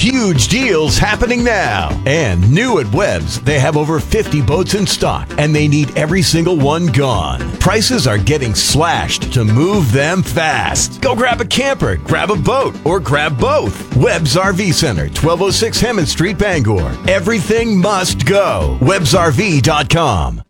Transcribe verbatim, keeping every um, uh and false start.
huge deals happening now. And new at Webb's, they have over fifty boats in stock, and they need every single one gone. Prices are getting slashed to move them fast. Go grab a camper, grab a boat, or grab both. Webb's R V Center, twelve oh six Hammond Street, Bangor. Everything must go. Webbs R V dot com.